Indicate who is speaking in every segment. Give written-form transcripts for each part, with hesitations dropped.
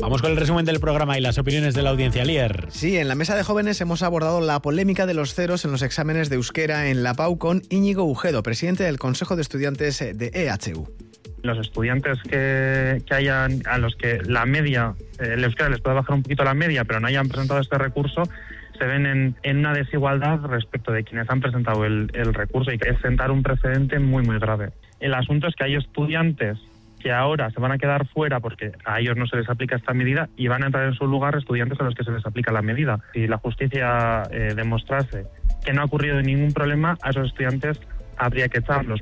Speaker 1: Vamos con el resumen del programa y las opiniones de la audiencia. Lier.
Speaker 2: Sí, en la mesa de jóvenes hemos abordado la polémica de los ceros en los exámenes de euskera en la PAU con Íñigo Ujedo, presidente del Consejo de Estudiantes de EHU.
Speaker 3: Los estudiantes que hayan, a los que la media, el euskera les puede bajar un poquito la media, pero no hayan presentado este recurso, se ven en una desigualdad respecto de quienes han presentado el recurso, y que es sentar un precedente muy, muy grave. El asunto es que hay estudiantes que ahora se van a quedar fuera porque a ellos no se les aplica esta medida y van a entrar en su lugar estudiantes a los que se les aplica la medida. Si la justicia demostrase que no ha ocurrido ningún problema, a esos estudiantes habría que echarlos.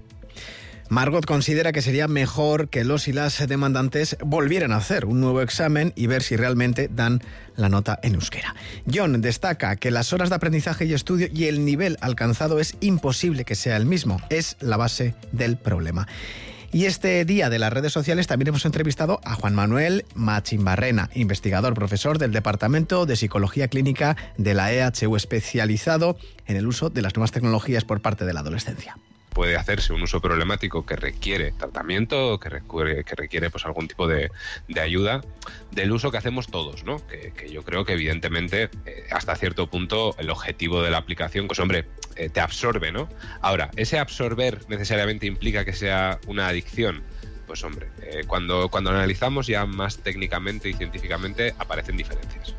Speaker 2: Margot considera que sería mejor que los y las demandantes volvieran a hacer un nuevo examen y ver si realmente dan la nota en euskera. John destaca que las horas de aprendizaje y estudio y el nivel alcanzado es imposible que sea el mismo. Es la base del problema. Y este día de las redes sociales también hemos entrevistado a Juan Manuel Machimbarrena, investigador, profesor del Departamento de Psicología Clínica de la EHU, especializado en el uso de las nuevas tecnologías por parte de la adolescencia.
Speaker 4: Puede hacerse un uso problemático que requiere tratamiento, que requiere pues algún tipo de ayuda, del uso que hacemos todos, ¿no? Que yo creo que evidentemente hasta cierto punto el objetivo de la aplicación, pues hombre, te absorbe, ¿no? Ahora, ¿ese absorber necesariamente implica que sea una adicción? Pues hombre, cuando analizamos ya más técnicamente y científicamente aparecen diferencias.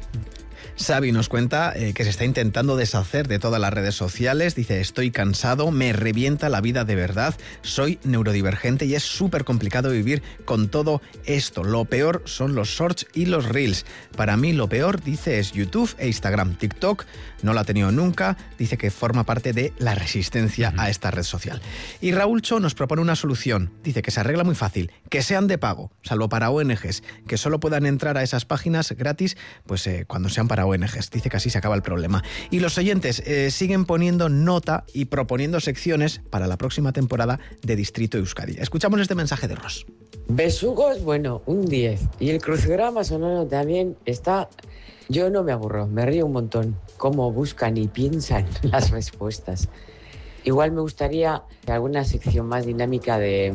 Speaker 2: Xavi nos cuenta que se está intentando deshacer de todas las redes sociales. Dice, estoy cansado, me revienta la vida de verdad, soy neurodivergente y es súper complicado vivir con todo esto. Lo peor son los shorts y los reels. Para mí lo peor, dice, es YouTube e Instagram. TikTok no la ha tenido nunca. Dice que forma parte de la resistencia a esta red social. Y Raúl Cho nos propone una solución. Dice que se arregla muy fácil, que sean de pago, salvo para ONGs, que solo puedan entrar a esas páginas gratis pues cuando sean para ONGs. Dice que así se acaba el problema. Y los oyentes siguen poniendo nota y proponiendo secciones para la próxima temporada de Distrito Euskadi. Escuchamos este mensaje de Ross.
Speaker 5: Besugos, bueno, un 10. Y el crucigrama sonoro también está... Yo no me aburro, me río un montón. Cómo buscan y piensan las respuestas. Igual me gustaría alguna sección más dinámica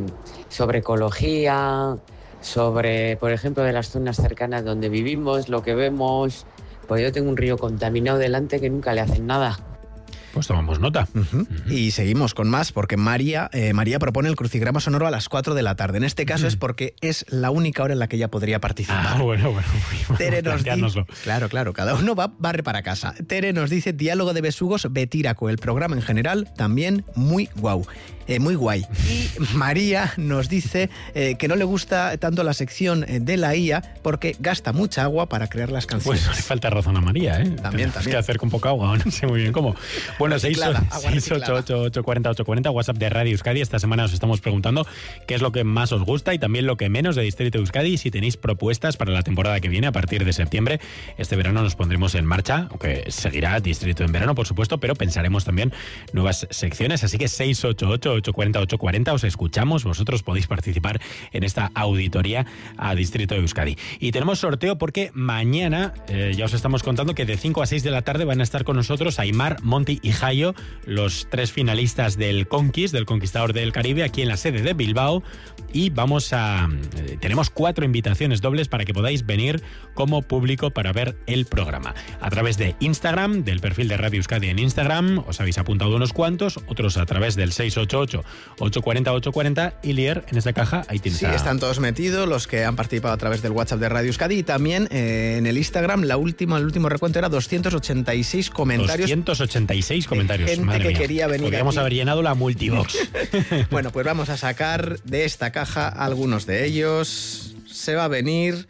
Speaker 5: sobre ecología, sobre, por ejemplo, de las zonas cercanas donde vivimos, lo que vemos... Pues yo tengo un río contaminado delante que nunca le hacen nada.
Speaker 1: Pues tomamos nota.
Speaker 2: Y seguimos con más, porque María propone el crucigrama sonoro a las 4 de la tarde. En este caso es porque es la única hora en la que ella podría participar.
Speaker 1: Bueno.
Speaker 2: Tere nos dice, claro, cada uno barre para casa. Tere nos dice, diálogo de besugos, Betíraco. El programa en general también muy guau. Muy guay. Y María nos dice que no le gusta tanto la sección de la IA porque gasta mucha agua para crear las canciones.
Speaker 1: Pues no le falta razón a María, ¿eh?
Speaker 2: También.
Speaker 1: ¿Qué hacer con poca agua? No sé muy bien cómo. Bueno, 688-840-840, WhatsApp de Radio Euskadi. Esta semana os estamos preguntando qué es lo que más os gusta y también lo que menos de Distrito Euskadi. Y si tenéis propuestas para la temporada que viene, a partir de septiembre, este verano nos pondremos en marcha, aunque seguirá Distrito en verano, por supuesto, pero pensaremos también nuevas secciones. Así que 688-840-840, os escuchamos, vosotros podéis participar en esta auditoría a Distrito de Euskadi. Y tenemos sorteo porque mañana, ya os estamos contando que de 5 a 6 de la tarde van a estar con nosotros Aymar, Monty y Jayo, los 3 finalistas del Conquist, del Conquistador del Caribe, aquí en la sede de Bilbao, y tenemos 4 invitaciones dobles para que podáis venir como público para ver el programa. A través de Instagram, del perfil de Radio Euskadi en Instagram, os habéis apuntado unos cuantos, otros a través del 688-840-840, y Lier, en esa caja, ahí tienes.
Speaker 2: Sí, están todos metidos, los que han participado a través del WhatsApp de Radio Euskadi, y también en el Instagram, el último recuento era 286 comentarios.
Speaker 1: 286 comentarios,
Speaker 2: gente
Speaker 1: madre
Speaker 2: que
Speaker 1: mía.
Speaker 2: quería venir.
Speaker 1: Podríamos haber llenado la multibox.
Speaker 2: Bueno, pues vamos a sacar de esta caja algunos de ellos. Se va a venir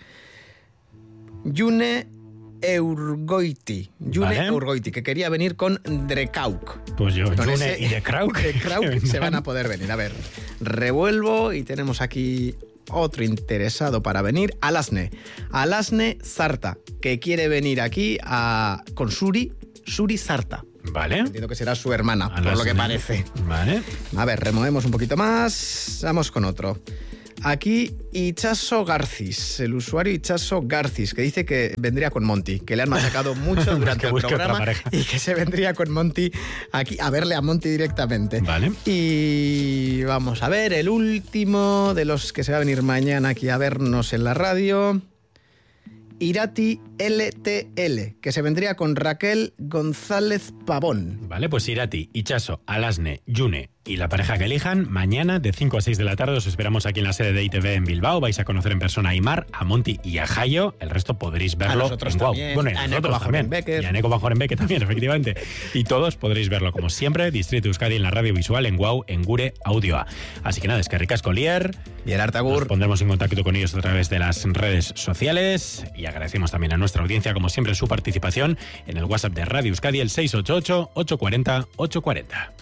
Speaker 2: June Urgoiti, que quería venir con Drekauk.
Speaker 1: Pues yo,
Speaker 2: con
Speaker 1: June y Drekauk
Speaker 2: se van a poder venir. A ver, revuelvo y tenemos aquí otro interesado para venir, Alasne Zarta, que quiere venir aquí con Suri Zarta.
Speaker 1: Vale.
Speaker 2: Entiendo que será su hermana, por lo que parece.
Speaker 1: Vale.
Speaker 2: A ver, removemos un poquito más. Vamos con otro. Aquí Ichaso Garcis, el usuario Ichaso Garcis, que dice que vendría con Monty, que le han machacado mucho durante el programa y que se vendría con Monty aquí a verle a Monty directamente.
Speaker 1: Vale.
Speaker 2: Y vamos a ver, el último de los que se va a venir mañana aquí a vernos en la radio. Irati LTL, que se vendría con Raquel González Pavón.
Speaker 1: Vale, pues Irati, Itxaso, Alasne, June y la pareja que elijan, mañana de 5 a 6 de la tarde os esperamos aquí en la sede de ITV en Bilbao. Vais a conocer en persona a Aimar, a Monty y a Jayo. El resto podréis verlo en Guau. Bueno, y a nosotros también. Y a Neko Van Horenbeek también, efectivamente. Y todos podréis verlo, como siempre, Distrito Euskadi en la radio visual, en Guau, en Gure Audioa. Así que nada, es que ricasco Lier.
Speaker 2: Gerard Agur.
Speaker 1: Nos pondremos en contacto con ellos a través de las redes sociales y agradecemos también a nuestra audiencia, como siempre, su participación en el WhatsApp de Radio Euskadi, el 688-840-840.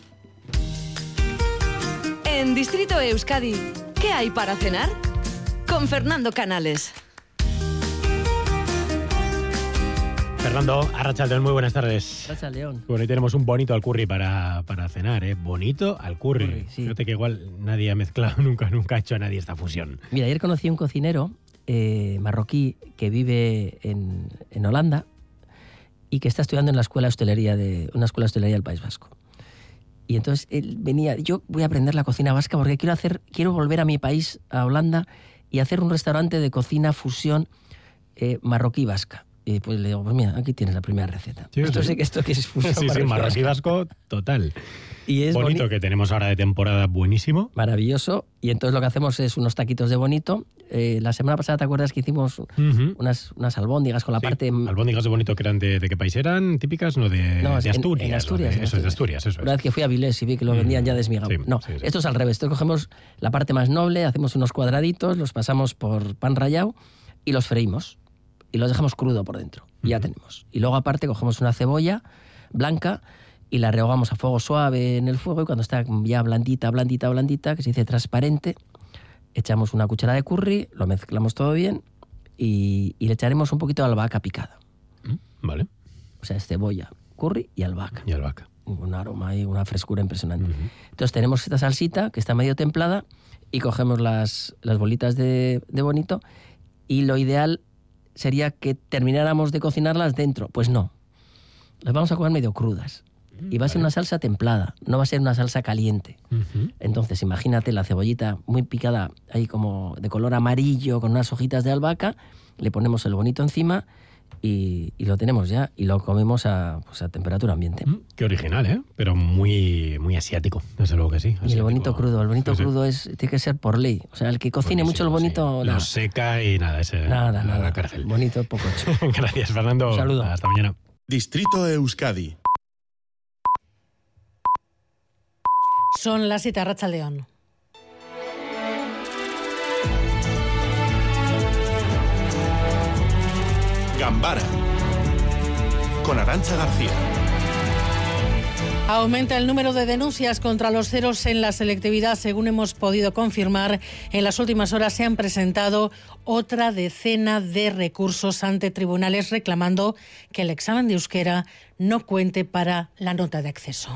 Speaker 6: En Distrito Euskadi, ¿qué hay para cenar? Con Fernando Canales.
Speaker 1: Fernando, Arratsaldeon, muy buenas tardes.
Speaker 7: Arratsaldeon.
Speaker 1: Bueno, hoy tenemos un bonito alcurri para cenar, ¿eh? Bonito alcurri.
Speaker 7: Sí.
Speaker 1: Fíjate que igual nadie ha mezclado, nunca ha hecho nadie esta fusión.
Speaker 7: Mira, ayer conocí a un cocinero marroquí que vive en Holanda y que está estudiando en una escuela de hostelería del País Vasco. Y entonces él venía, yo voy a aprender la cocina vasca porque quiero volver a mi país, a Holanda, y hacer un restaurante de cocina fusión marroquí vasca. Y pues le digo, pues mira, aquí tienes la primera receta.
Speaker 1: Sí,
Speaker 7: esto
Speaker 1: sí.
Speaker 7: que es fusión
Speaker 1: Sí, marroquí vasco, total.
Speaker 7: Y es
Speaker 1: bonito que tenemos ahora de temporada, buenísimo.
Speaker 7: Maravilloso. Y entonces lo que hacemos es unos taquitos de bonito. La semana pasada, ¿te acuerdas que hicimos unas albóndigas con la parte...
Speaker 1: Albóndigas de bonito que eran de qué país eran, típicas, no de Asturias.
Speaker 7: En Asturias.
Speaker 1: Eso es de Asturias, eso es.
Speaker 7: Una vez que fui a Vilés y vi que lo vendían ya desmigado.
Speaker 1: Sí,
Speaker 7: no,
Speaker 1: sí.
Speaker 7: Esto es al revés. Entonces cogemos la parte más noble, hacemos unos cuadraditos, los pasamos por pan rallado y los freímos. Y los dejamos crudo por dentro. Y ya tenemos. Y luego aparte cogemos una cebolla blanca y la rehogamos a fuego suave en el fuego, y cuando está ya blandita, que se dice transparente, echamos una cucharada de curry, lo mezclamos todo bien y le echaremos un poquito de albahaca picada.
Speaker 1: Vale.
Speaker 7: O sea, es cebolla, curry y albahaca.
Speaker 1: Y albahaca.
Speaker 7: Un aroma y una frescura impresionante. Entonces tenemos esta salsita que está medio templada y cogemos las bolitas de bonito, y lo ideal sería que termináramos de cocinarlas dentro. Pues no. Las vamos a comer medio crudas. Y va a ser una salsa templada, no va a ser una salsa caliente. Entonces, imagínate la cebollita muy picada, ahí como de color amarillo, con unas hojitas de albahaca, le ponemos el bonito encima y lo tenemos ya. Y lo comemos a temperatura ambiente.
Speaker 1: Qué original, ¿eh? Pero muy, muy asiático, desde luego que sí.
Speaker 7: Y el bonito crudo. El bonito crudo tiene que ser por ley. O sea, el que cocine mucho el bonito...
Speaker 1: Sí. Lo seca y nada,
Speaker 7: nada.
Speaker 1: La cárcel.
Speaker 7: Bonito poco hecho.
Speaker 1: Gracias, Fernando.
Speaker 7: Un saludo.
Speaker 1: Hasta mañana.
Speaker 8: Distrito Euskadi.
Speaker 9: Son las 7, Arratsaldeon.
Speaker 8: Gambara con Arantxa García.
Speaker 9: Aumenta el número de denuncias contra los ceros en la selectividad. Según hemos podido confirmar, en las últimas horas se han presentado otra decena de recursos ante tribunales reclamando que el examen de euskera no cuente para la nota de acceso.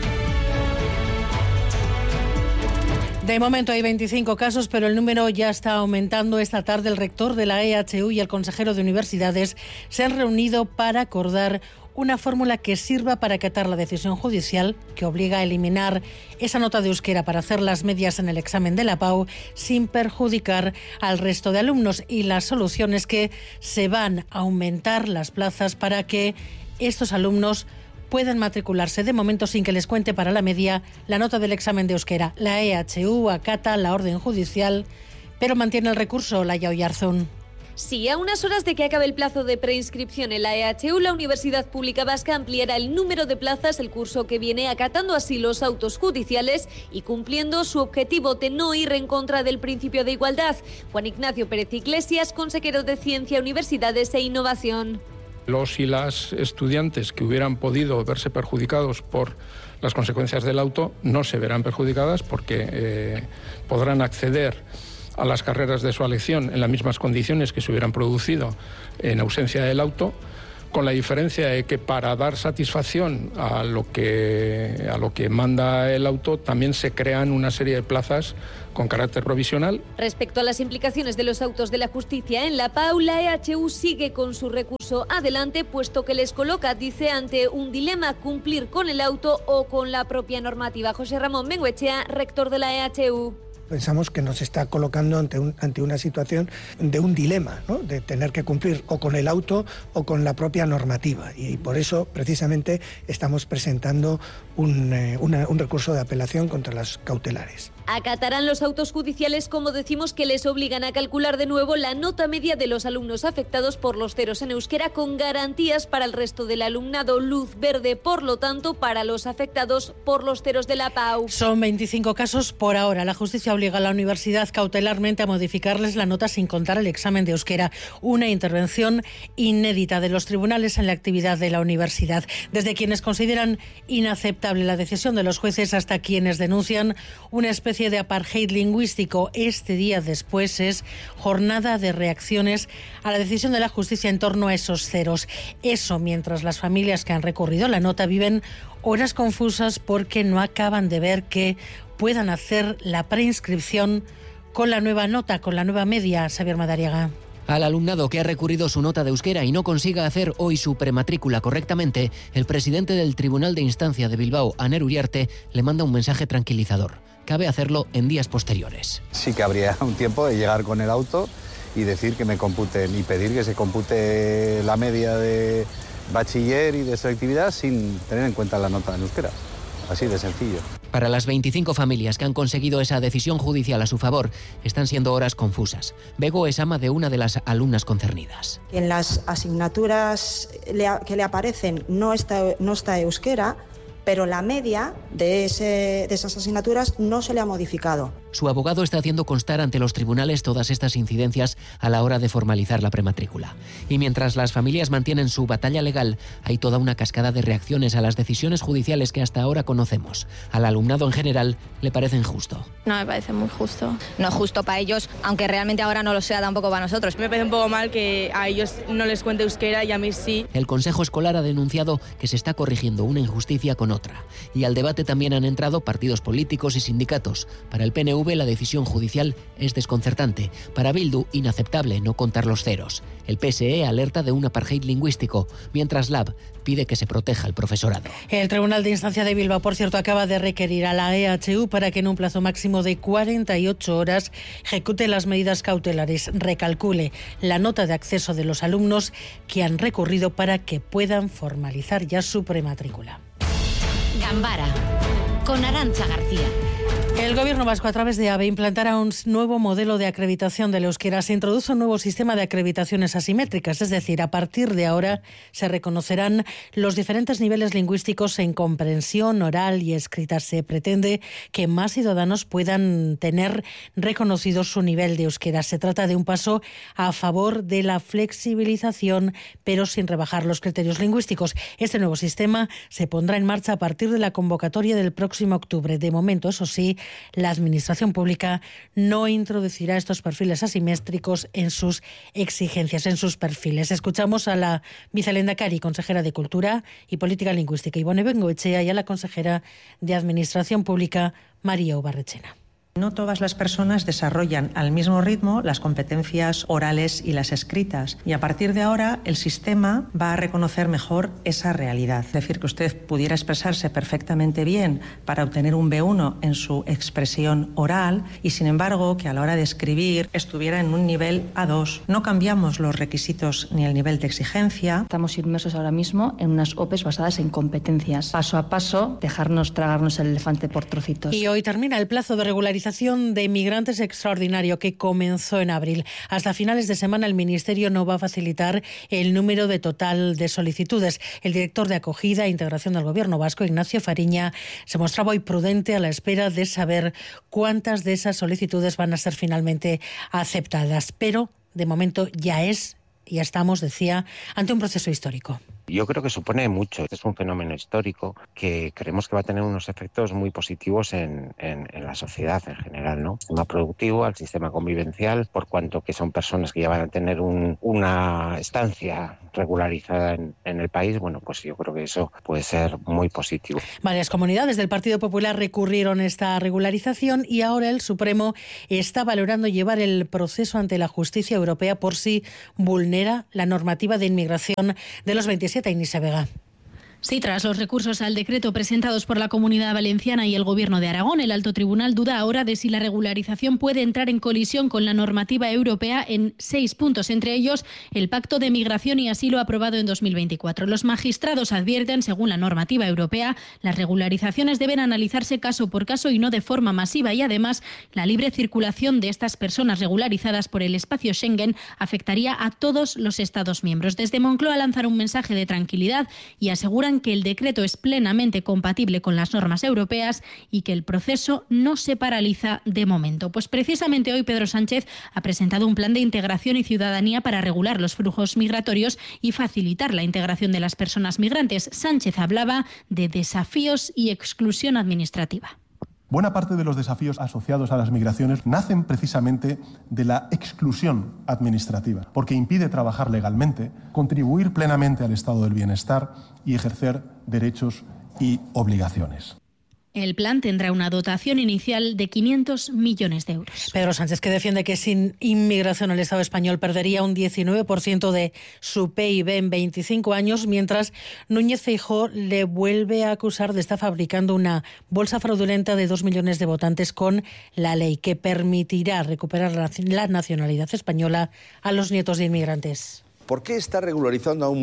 Speaker 9: De momento hay 25 casos, pero el número ya está aumentando. Esta tarde el rector de la EHU y el consejero de universidades se han reunido para acordar una fórmula que sirva para acatar la decisión judicial que obliga a eliminar esa nota de euskera para hacer las medias en el examen de la PAU sin perjudicar al resto de alumnos. Y la solución es que se van a aumentar las plazas para que estos alumnos pueden matricularse de momento sin que les cuente para la media la nota del examen de euskera. La EHU acata la orden judicial, pero mantiene el recurso. Laia Oyarzún.
Speaker 10: Sí, a unas horas de que acabe el plazo de preinscripción en la EHU, la Universidad Pública Vasca ampliará el número de plazas el curso que viene, acatando así los autos judiciales y cumpliendo su objetivo de no ir en contra del principio de igualdad. Juan Ignacio Pérez Iglesias, consejero de Ciencia, Universidades e Innovación.
Speaker 11: Los y las estudiantes que hubieran podido verse perjudicados por las consecuencias del auto no se verán perjudicadas porque podrán acceder a las carreras de su elección en las mismas condiciones que se hubieran producido en ausencia del auto, con la diferencia de que para dar satisfacción a lo que manda el auto también se crean una serie de plazas con carácter provisional.
Speaker 10: Respecto a las implicaciones de los autos de la justicia en la PAU, la EHU sigue con su recurso adelante, puesto que les coloca, dice, ante un dilema: cumplir con el auto o con la propia normativa. José Ramón Bengoechea, rector de la EHU.
Speaker 12: Pensamos que nos está colocando ante una situación de un dilema, ¿no? De tener que cumplir o con el auto o con la propia normativa. Y por eso, precisamente, estamos presentando un recurso de apelación contra las cautelares.
Speaker 10: Acatarán los autos judiciales, como decimos, que les obligan a calcular de nuevo la nota media de los alumnos afectados por los ceros en euskera, con garantías para el resto del alumnado. Luz verde, por lo tanto, para los afectados por los ceros de la PAU.
Speaker 9: Son 25 casos por ahora. La justicia obliga a la universidad cautelarmente a modificarles la nota sin contar el examen de euskera. Una intervención inédita de los tribunales en la actividad de la universidad. Desde quienes consideran inaceptable la decisión de los jueces hasta quienes denuncian una especie de apartheid lingüístico. Este día después es jornada de reacciones a la decisión de la justicia en torno a esos ceros. Eso mientras las familias que han recurrido la nota viven horas confusas porque no acaban de ver que puedan hacer la preinscripción con la nueva nota, con la nueva media. Xavier Madariaga.
Speaker 13: Al alumnado que ha recurrido su nota de euskera y no consiga hacer hoy su prematrícula correctamente, el presidente del Tribunal de Instancia de Bilbao, Aner Uriarte, le manda un mensaje tranquilizador. Cabe hacerlo en días posteriores.
Speaker 14: Sí que habría un tiempo de llegar con el auto y decir que me computen y pedir que se compute la media de bachiller y de selectividad sin tener en cuenta la nota en euskera. Así de sencillo.
Speaker 13: Para las 25 familias que han conseguido esa decisión judicial a su favor, están siendo horas confusas. Bego es ama de una de las alumnas concernidas.
Speaker 15: En las asignaturas que le aparecen no está euskera, pero la media de esas asignaturas no se le ha modificado.
Speaker 13: Su abogado está haciendo constar ante los tribunales todas estas incidencias a la hora de formalizar la prematrícula. Y mientras las familias mantienen su batalla legal, hay toda una cascada de reacciones a las decisiones judiciales que hasta ahora conocemos. Al alumnado en general le parece injusto.
Speaker 16: No me parece muy justo. No es justo para ellos, aunque realmente ahora no lo sea tampoco para nosotros.
Speaker 17: Me parece un poco mal que a ellos no les cuente euskera y a mí sí.
Speaker 13: El Consejo Escolar ha denunciado que se está corrigiendo una injusticia con otra. Y al debate también han entrado partidos políticos y sindicatos. Para el PNV la decisión judicial es desconcertante. Para Bildu, inaceptable no contar los ceros. El PSE alerta de un apartheid lingüístico, mientras LAB pide que se proteja al profesorado.
Speaker 9: El Tribunal de Instancia de Bilbao, por cierto, acaba de requerir a la EHU para que en un plazo máximo de 48 horas ejecute las medidas cautelares, recalcule la nota de acceso de los alumnos que han recurrido para que puedan formalizar ya su prematrícula.
Speaker 6: Gambara, con Arantza García.
Speaker 9: El Gobierno vasco, a través de AVE, implantará un nuevo modelo de acreditación del euskera. Se introduce un nuevo sistema de acreditaciones asimétricas, es decir, a partir de ahora se reconocerán los diferentes niveles lingüísticos en comprensión oral y escrita. Se pretende que más ciudadanos puedan tener reconocido su nivel de euskera. Se trata de un paso a favor de la flexibilización, pero sin rebajar los criterios lingüísticos. Este nuevo sistema se pondrá en marcha a partir de la convocatoria del próximo octubre. De momento, eso sí, la Administración Pública no introducirá estos perfiles asimétricos en sus exigencias, en sus perfiles. Escuchamos a la vicelehendakari, consejera de Cultura y Política Lingüística, Ibone Bengoechea, y a la consejera de Administración Pública, María Ubarrechena.
Speaker 18: No todas las personas desarrollan al mismo ritmo las competencias orales y las escritas, y a partir de ahora el sistema va a reconocer mejor esa realidad. Es decir, que usted pudiera expresarse perfectamente bien para obtener un B1 en su expresión oral y, sin embargo, que a la hora de escribir estuviera en un nivel A2. No cambiamos los requisitos ni el nivel de exigencia.
Speaker 19: Estamos inmersos ahora mismo en unas OPEs basadas en competencias. Paso a paso, dejarnos tragarnos el elefante por trocitos.
Speaker 9: Y hoy termina el plazo de regularización de inmigrantes extraordinario que comenzó en abril. Hasta finales de semana el Ministerio no va a facilitar el número de total de solicitudes. El director de Acogida e Integración del Gobierno vasco, Ignacio Fariña, se mostraba hoy prudente a la espera de saber cuántas de esas solicitudes van a ser finalmente aceptadas. Pero de momento ya estamos, decía, ante un proceso histórico.
Speaker 20: Yo creo que supone mucho. Es un fenómeno histórico que creemos que va a tener unos efectos muy positivos en la sociedad en general, ¿no? Al sistema productivo, al sistema convivencial, por cuanto que son personas que ya van a tener una estancia regularizada en el país. Bueno, pues yo creo que eso puede ser muy positivo.
Speaker 9: Varias comunidades del Partido Popular recurrieron a esta regularización y ahora el Supremo está valorando llevar el proceso ante la justicia europea por si vulnera la normativa de inmigración de los 27. Inés Vega.
Speaker 21: Sí, tras los recursos al decreto presentados por la Comunidad Valenciana y el Gobierno de Aragón, el Alto Tribunal duda ahora de si la regularización puede entrar en colisión con la normativa europea en 6 puntos, entre ellos el Pacto de Migración y Asilo aprobado en 2024. Los magistrados advierten, según la normativa europea, las regularizaciones deben analizarse caso por caso y no de forma masiva, y además la libre circulación de estas personas regularizadas por el espacio Schengen afectaría a todos los Estados miembros. Desde Moncloa lanzan un mensaje de tranquilidad y aseguran que el decreto es plenamente compatible con las normas europeas y que el proceso no se paraliza de momento. Pues precisamente hoy Pedro Sánchez ha presentado un plan de integración y ciudadanía para regular los flujos migratorios y facilitar la integración de las personas migrantes. Sánchez hablaba de desafíos y exclusión administrativa.
Speaker 22: Buena parte de los desafíos asociados a las migraciones nacen precisamente de la exclusión administrativa, porque impide trabajar legalmente, contribuir plenamente al estado del bienestar y ejercer derechos y obligaciones.
Speaker 21: El plan tendrá una dotación inicial de 500 millones de euros.
Speaker 9: Pedro Sánchez, que defiende que sin inmigración el Estado español perdería un 19% de su PIB en 25 años, mientras Núñez Feijóo le vuelve a acusar de estar fabricando una bolsa fraudulenta de 2 millones de votantes con la ley que permitirá recuperar la nacionalidad española a los nietos de inmigrantes.
Speaker 23: ¿Por qué está regularizando a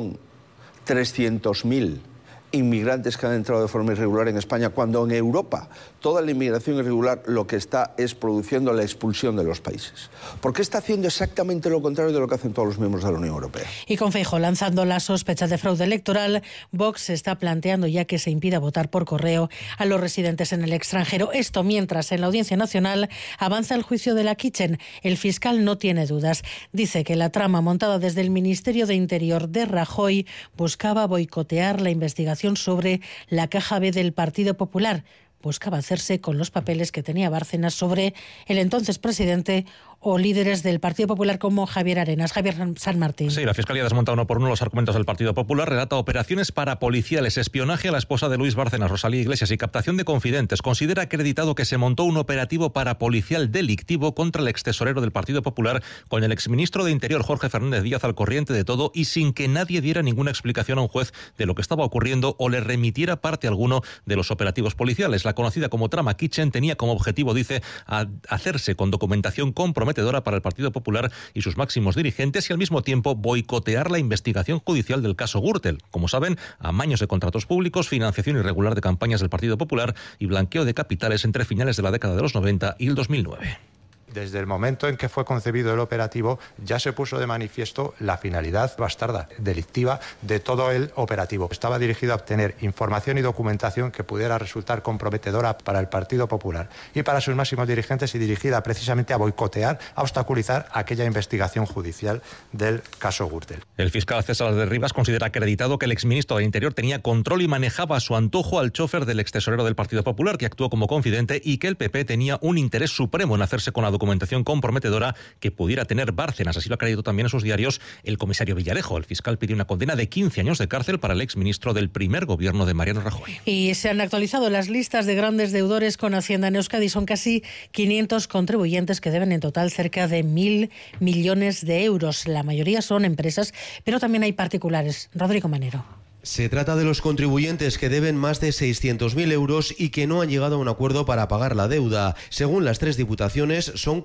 Speaker 23: 1.300.000 inmigrantes que han entrado de forma irregular en España, cuando en Europa toda la inmigración irregular lo que está es produciendo la expulsión de los países? ¿Por qué está haciendo exactamente lo contrario de lo que hacen todos los miembros de la Unión Europea?
Speaker 9: Y con Feijóo lanzando las sospechas de fraude electoral, Vox se está planteando ya que se impida votar por correo a los residentes en el extranjero. Esto mientras en la Audiencia Nacional avanza el juicio de la Kitchen. El fiscal no tiene dudas. Dice que la trama montada desde el Ministerio de Interior de Rajoy buscaba boicotear la investigación sobre la caja B del Partido Popular. Buscaba hacerse con los papeles que tenía Bárcenas sobre el entonces presidente o líderes del Partido Popular como Javier Arenas. Javier San Martín.
Speaker 24: Sí, la Fiscalía desmonta uno por uno los argumentos del Partido Popular, relata operaciones parapoliciales, espionaje a la esposa de Luis Bárcenas, Rosalía Iglesias, y captación de confidentes. Considera acreditado que se montó un operativo parapolicial delictivo contra el extesorero del Partido Popular, con el exministro de Interior, Jorge Fernández Díaz, al corriente de todo y sin que nadie diera ninguna explicación a un juez de lo que estaba ocurriendo o le remitiera parte alguno de los operativos policiales. La conocida como trama Kitchen tenía como objetivo, dice, hacerse con documentación comprometedora para el Partido Popular y sus máximos dirigentes y al mismo tiempo boicotear la investigación judicial del caso Gürtel. Como saben, amaños de contratos públicos, financiación irregular de campañas del Partido Popular y blanqueo de capitales entre finales de la década de los 90 y el 2009.
Speaker 25: Desde el momento en que fue concebido el operativo ya se puso de manifiesto la finalidad bastarda, delictiva de todo el operativo. Estaba dirigido a obtener información y documentación que pudiera resultar comprometedora para el Partido Popular y para sus máximos dirigentes y dirigida precisamente a boicotear, a obstaculizar aquella investigación judicial del caso Gürtel.
Speaker 24: El fiscal César de Rivas considera acreditado que el exministro del Interior tenía control y manejaba a su antojo al chofer del extesorero del Partido Popular, que actuó como confidente, y que el PP tenía un interés supremo en hacerse con la documentación comprometedora que pudiera tener Bárcenas. Así lo ha acreditado también en sus diarios el comisario Villarejo. El fiscal pidió una condena de 15 años de cárcel para el exministro del primer gobierno de Mariano Rajoy.
Speaker 9: Y se han actualizado las listas de grandes deudores con Hacienda en Euskadi. Son casi 500 contribuyentes que deben en total cerca de 1.000 millones de euros. La mayoría son empresas, pero también hay particulares. Rodrigo Manero.
Speaker 26: Se trata de los contribuyentes que deben más de 600.000 euros y que no han llegado a un acuerdo para pagar la deuda. Según las 3 diputaciones, son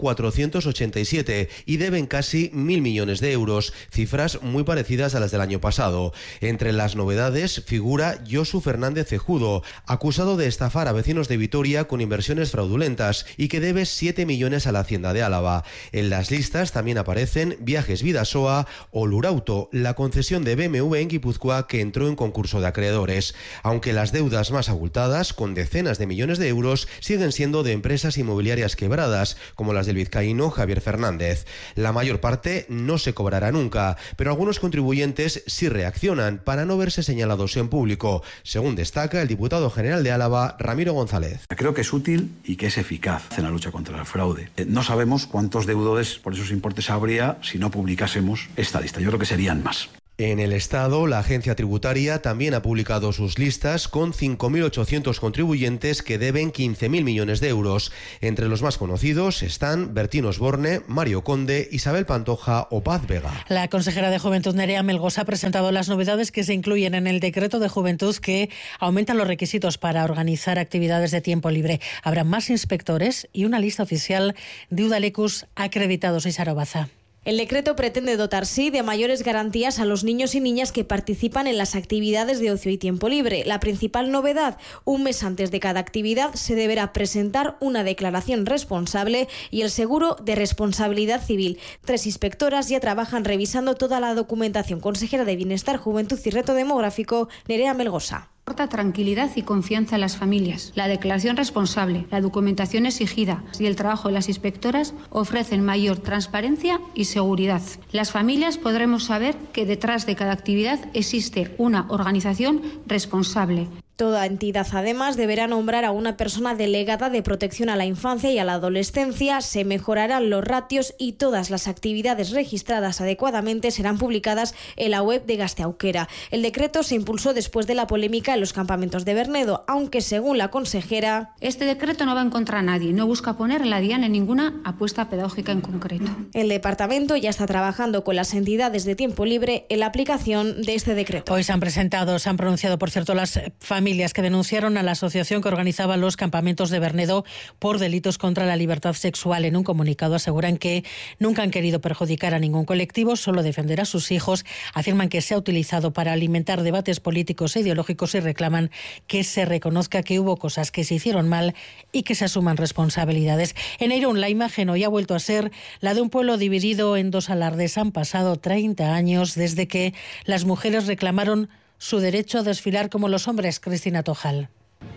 Speaker 26: 487 y deben casi 1.000 millones de euros, cifras muy parecidas a las del año pasado. Entre las novedades figura Josu Fernández Cejudo, acusado de estafar a vecinos de Vitoria con inversiones fraudulentas y que debe 7 millones a la Hacienda de Álava. En las listas también aparecen Viajes Vidasoa o Lurauto, la concesión de BMW en Guipúzcoa que entró en concurso de acreedores, aunque las deudas más abultadas, con decenas de millones de euros, siguen siendo de empresas inmobiliarias quebradas, como las del vizcaíno Javier Fernández. La mayor parte no se cobrará nunca, pero algunos contribuyentes sí reaccionan para no verse señalados en público, según destaca el diputado general de Álava, Ramiro González.
Speaker 27: Creo que es útil y que es eficaz en la lucha contra el fraude. No sabemos cuántos deudores por esos importes habría si no publicásemos esta lista. Yo creo que serían más.
Speaker 26: En el Estado, la agencia tributaria también ha publicado sus listas con 5.800 contribuyentes que deben 15.000 millones de euros. Entre los más conocidos están Bertín Osborne, Mario Conde, Isabel Pantoja o Paz Vega.
Speaker 9: La consejera de Juventud, Nerea Melgosa, ha presentado las novedades que se incluyen en el decreto de Juventud que aumentan los requisitos para organizar actividades de tiempo libre. Habrá más inspectores y una lista oficial de Udalecus acreditados. Isara Baza.
Speaker 1: El decreto pretende dotar, sí, de mayores garantías a los niños y niñas que participan en las actividades de ocio y tiempo libre. La principal novedad, un mes antes de cada actividad se deberá presentar una declaración responsable y el seguro de responsabilidad civil. 3 inspectoras ya trabajan revisando toda la documentación. Consejera de Bienestar, Juventud y Reto Demográfico, Nerea Melgosa.
Speaker 2: Aporta tranquilidad y confianza a las familias. La declaración responsable, la documentación exigida y el trabajo de las inspectoras ofrecen mayor transparencia y seguridad. Las familias podremos saber que detrás de cada actividad existe una organización responsable.
Speaker 1: Toda entidad, además, deberá nombrar a una persona delegada de protección a la infancia y a la adolescencia. Se mejorarán los ratios y todas las actividades registradas adecuadamente serán publicadas en la web de Gazte-Aukera. El decreto se impulsó después de la polémica en los campamentos de Bernedo, aunque según la consejera...
Speaker 2: Este decreto no va en contra a nadie, no busca poner en la diana en ninguna apuesta pedagógica en concreto.
Speaker 1: El departamento ya está trabajando con las entidades de tiempo libre en la aplicación de este decreto.
Speaker 9: Hoy se han pronunciado, por cierto, las familias que denunciaron a la asociación que organizaba los campamentos de Bernedo por delitos contra la libertad sexual. En un comunicado aseguran que nunca han querido perjudicar a ningún colectivo, solo defender a sus hijos. Afirman que se ha utilizado para alimentar debates políticos e ideológicos y reclaman que se reconozca que hubo cosas que se hicieron mal y que se asuman responsabilidades. En Irún, la imagen hoy ha vuelto a ser la de un pueblo dividido en 2 alardes. Han pasado 30 años desde que las mujeres reclamaron su derecho a desfilar como los hombres. Cristina Tojal.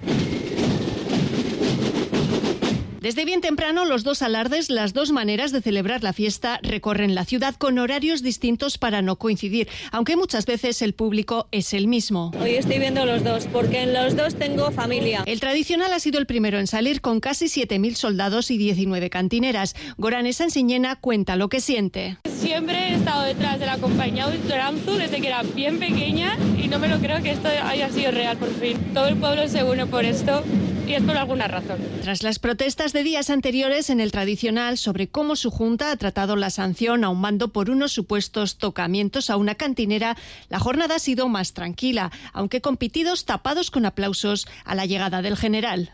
Speaker 3: Desde bien temprano, los 2 alardes, las 2 maneras de celebrar la fiesta, recorren la ciudad con horarios distintos para no coincidir, aunque muchas veces el público es el mismo.
Speaker 4: Hoy estoy viendo los 2, porque en los 2 tengo familia.
Speaker 3: El tradicional ha sido el primero en salir, con casi 7.000 soldados y 19 cantineras. Gorane Sansiñena cuenta lo que siente.
Speaker 5: Siempre he estado detrás de la compañía Ultoranzu desde que era bien pequeña y no me lo creo que esto haya sido real por fin. Todo el pueblo se une por esto y es por alguna razón.
Speaker 3: Tras las protestas de días anteriores en el tradicional sobre cómo su junta ha tratado la sanción a un bando por unos supuestos tocamientos a una cantinera, la jornada ha sido más tranquila, aunque con pitidos tapados con aplausos a la llegada del general.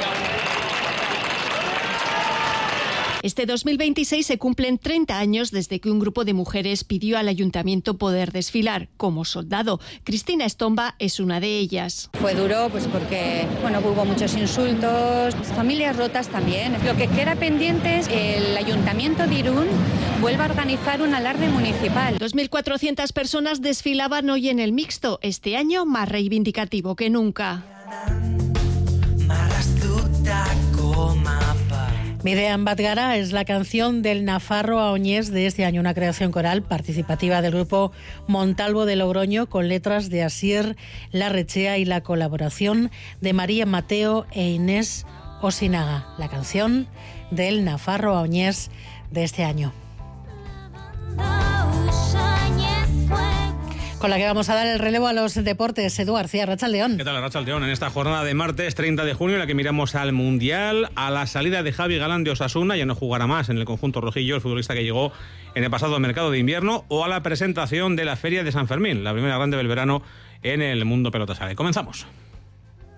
Speaker 3: Este 2026 se cumplen 30 años desde que un grupo de mujeres pidió al ayuntamiento poder desfilar como soldado. Cristina Estomba es una de ellas.
Speaker 7: Fue duro pues porque hubo muchos insultos, familias rotas también. Lo que queda pendiente es que el ayuntamiento de Irún vuelva a organizar un alarde municipal.
Speaker 3: 2.400 personas desfilaban hoy en el mixto, este año más reivindicativo que nunca.
Speaker 9: Midean Batgara es la canción del Nafarro a Oñés de este año, una creación coral participativa del grupo Montalvo de Logroño con letras de Asier Larrechea y la colaboración de María Mateo e Inés Osinaga. La canción del Nafarro a Oñés de este año, con la que vamos a dar el relevo a los deportes. Edu García, Arratsaldeón.
Speaker 8: ¿Qué tal, Arratsaldeón? En esta jornada de martes 30 de junio, en la que miramos al Mundial, a la salida de Javi Galán de Osasuna, ya no jugará más en el conjunto rojillo, el futbolista que llegó en el pasado mercado de invierno, o a la presentación de la Feria de San Fermín, la primera grande del verano en el mundo pelota sala. Comenzamos.